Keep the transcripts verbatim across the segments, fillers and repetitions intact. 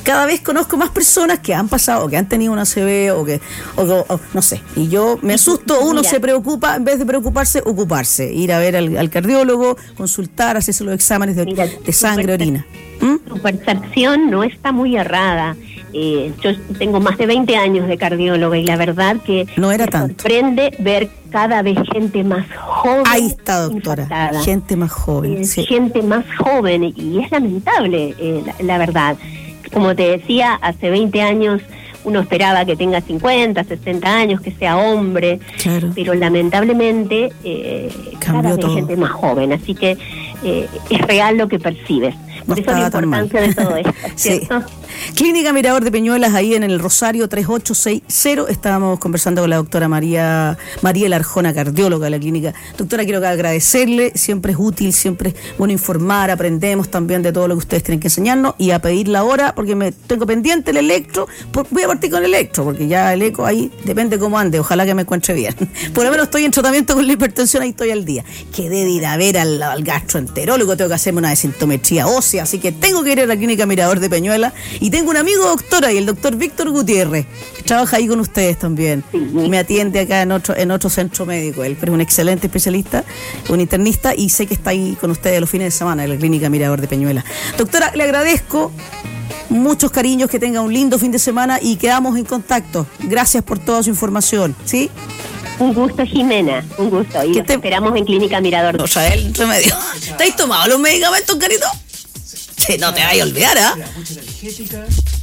cada vez conozco más personas que han pasado, o que han tenido una A C V, o que, o, o no sé, y yo me asusto, uno Mira. se preocupa, en vez de preocuparse, ocuparse, ir a ver al, al cardiólogo, consultar, hacerse los exámenes de, Mira, de sangre, orina. ¿Mm? Tu percepción no está muy errada. Eh, yo tengo más de veinte años de cardióloga y la verdad que no era me tanto. sorprende ver cada vez gente más joven. Ahí está, doctora, impactada. Gente más joven. Eh, sí. Gente más joven y es lamentable, eh, la, la verdad. Como te decía, hace veinte años uno esperaba que tenga cincuenta, sesenta años, que sea hombre, claro. pero lamentablemente eh, cada vez todo. gente más joven, así que eh, es real lo que percibes. Por no eso la importancia de todo esto, ¿cierto? Sí. Clínica Mirador de Peñuelas, ahí en el Rosario tres ocho seis cero. Estábamos conversando con la doctora María Mariela Arjona, cardióloga de la clínica. Doctora, quiero agradecerle, siempre es útil, siempre es bueno informar, aprendemos también de todo lo que ustedes tienen que enseñarnos, y a pedir la hora, porque me tengo pendiente el electro, voy a partir con el electro, porque ya el eco ahí depende cómo ande, ojalá que me encuentre bien. Por lo menos estoy en tratamiento con la hipertensión, ahí estoy al día. Quedé de ir a ver al, al gastroenterólogo, tengo que hacerme una desintometría ósea, así que tengo que ir a la clínica Mirador de Peñuelas. Y tengo un amigo doctora, y el doctor Víctor Gutiérrez, que trabaja ahí con ustedes también. Sí. Me atiende acá en otro, en otro centro médico. Él es un excelente especialista, un internista, y sé que está ahí con ustedes los fines de semana en la clínica Mirador de Peñuelas. Doctora, le agradezco, muchos cariños, que tenga un lindo fin de semana y quedamos en contacto. Gracias por toda su información, ¿sí? Un gusto, Jimena, un gusto. Y te esperamos en Clínica Mirador. O sea, el remedio. ¿Te has tomado los medicamentos, carito? Sí, no te vayas a olvidar, ¿ah? ¿eh?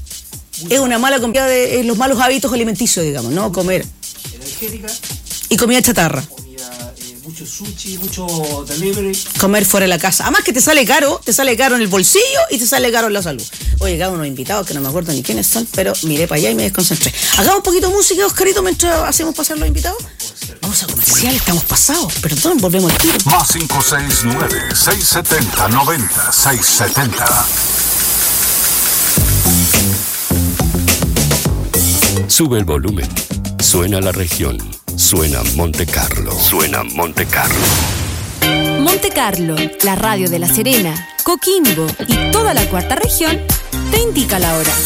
Es una mala comida de eh, los malos hábitos alimenticios, digamos, ¿no? Comer. Energética. Y comida chatarra. Comida, eh, mucho sushi, mucho delivery. Comer fuera de la casa. Además que te sale caro, te sale caro en el bolsillo y te sale caro en la salud. Oye, llegaron unos invitados que no me acuerdo ni quiénes son, pero miré para allá y me desconcentré. Hagamos un poquito de música, Oscarito, mientras hacemos pasar los invitados. Vamos a comercial, estamos pasados. Perdón, volvemos al tiro. Más cinco seis nueve, seis siete cero, nueve cero seis siete cero. Sube el volumen. Suena la región. Suena Monte Carlo. Suena Monte Carlo. Monte Carlo, la radio de La Serena, Coquimbo y toda la cuarta región, te indica la hora.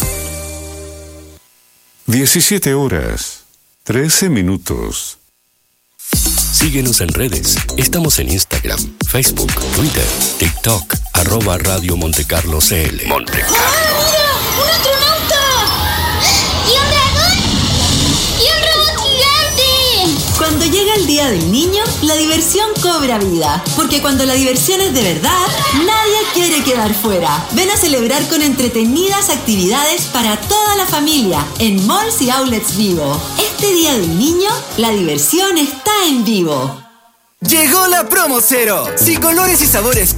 diecisiete horas, trece minutos. Síguenos en redes. Estamos en Instagram, Facebook, Twitter, TikTok, arroba Radio Monte Carlo C L. Monte Carlo. ¡Ah, mira! ¡Un astronauta! ¡Y un dragón! ¡Y un robot gigante! Cuando llega el Día del Niño, la diversión cobra vida. Porque cuando la diversión es de verdad, nadie quiere quedar fuera. Ven a celebrar con entretenidas actividades para toda la familia en Malls y Outlets Vivo. Este Día del Niño, la diversión está en vivo. Llegó la promo cero. Sin colores y sabores